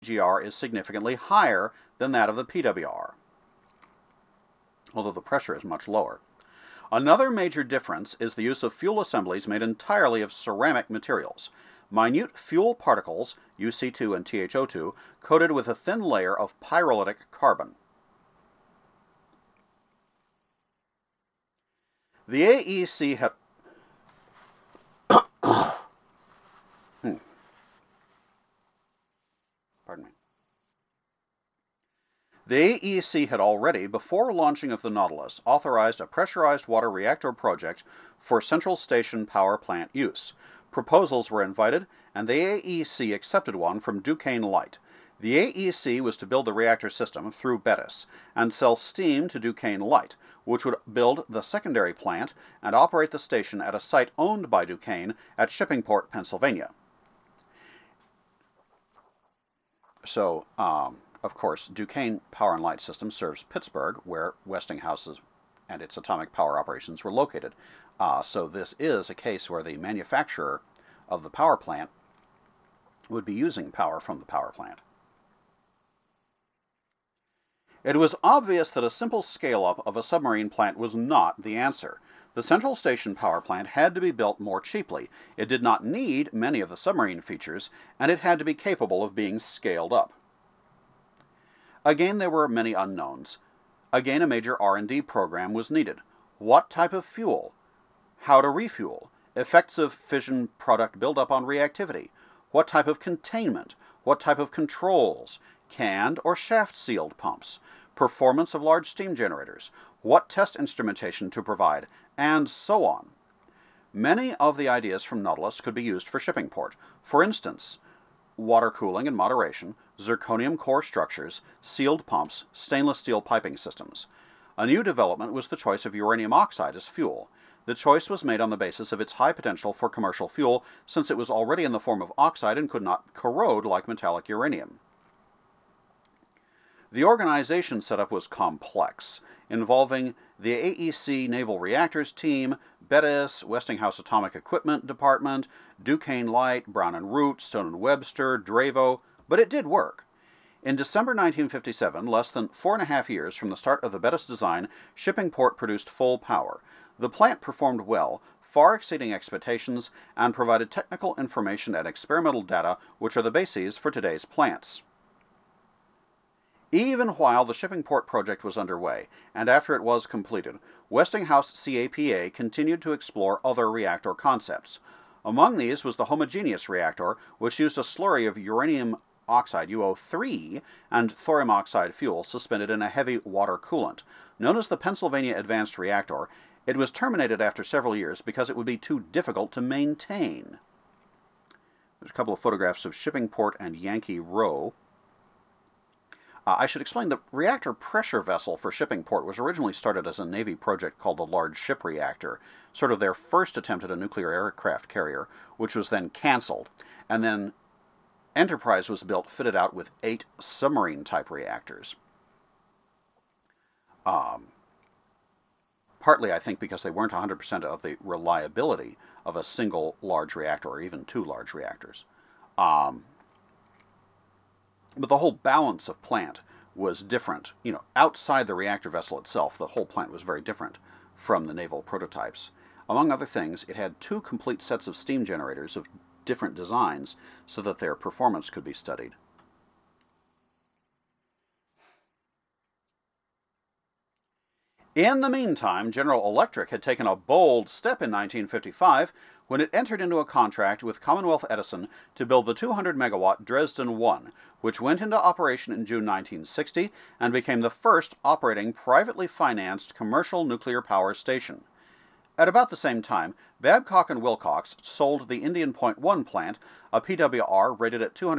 PGR is significantly higher than that of the PWR, although the pressure is much lower. Another major difference is the use of fuel assemblies made entirely of ceramic materials. Minute fuel particles, UC2 and THO2, coated with a thin layer of pyrolytic carbon. The AEC had... Pardon me. The AEC had already, before launching of the Nautilus, authorized a pressurized water reactor project for Central Station power plant use. Proposals were invited, and the AEC accepted one from Duquesne Light. The AEC was to build the reactor system through Bettis and sell steam to Duquesne Light, which would build the secondary plant and operate the station at a site owned by Duquesne at Shippingport, Pennsylvania. So, of course, Duquesne Power and Light System serves Pittsburgh, where Westinghouse and its atomic power operations were located. So this is a case where the manufacturer of the power plant would be using power from the power plant. It was obvious that a simple scale-up of a submarine plant was not the answer. The Central Station power plant had to be built more cheaply. It did not need many of the submarine features, and it had to be capable of being scaled up. Again, there were many unknowns. Again, a major R&D program was needed. What type of fuel? How to refuel? Effects of fission product buildup on reactivity? What type of containment? What type of controls? Canned or shaft-sealed pumps? Performance of large steam generators? What test instrumentation to provide? And so on. Many of the ideas from Nautilus could be used for Shippingport. For instance, water cooling and moderation, zirconium core structures, sealed pumps, stainless steel piping systems. A new development was the choice of uranium oxide as fuel. The choice was made on the basis of its high potential for commercial fuel, since it was already in the form of oxide and could not corrode like metallic uranium. The organization setup was complex, involving the AEC Naval Reactors Team, Bettis, Westinghouse Atomic Equipment Department, Duquesne Light, Brown & Root, Stone & Webster, Dravo, but it did work. In December 1957, less than 4.5 years from the start of the Bettis design, Shippingport produced full power. The plant performed well, far exceeding expectations, and provided technical information and experimental data which are the bases for today's plants. Even while the Shippingport project was underway, and after it was completed, Westinghouse CAPA continued to explore other reactor concepts. Among these was the homogeneous reactor, which used a slurry of uranium oxide, UO3, and thorium oxide fuel suspended in a heavy water coolant. Known as the Pennsylvania Advanced Reactor, it was terminated after several years because it would be too difficult to maintain. There's a couple of photographs of Shippingport and Yankee Row. I should explain the reactor pressure vessel for Shippingport was originally started as a Navy project called the Large Ship Reactor, sort of their first attempt at a nuclear aircraft carrier, which was then canceled. And then Enterprise was built fitted out with 8 submarine-type reactors. Partly, I think, because they weren't 100% of the reliability of a single large reactor or even 2 large reactors. But the whole balance of plant was different. Outside the reactor vessel itself, the whole plant was very different from the naval prototypes. Among other things, it had 2 complete sets of steam generators of different designs so that their performance could be studied. In the meantime, General Electric had taken a bold step in 1955 when it entered into a contract with Commonwealth Edison to build the 200-megawatt Dresden 1, which went into operation in June 1960 and became the first operating privately financed commercial nuclear power station. At about the same time, Babcock & Wilcox sold the Indian Point 1 plant, a PWR rated at 200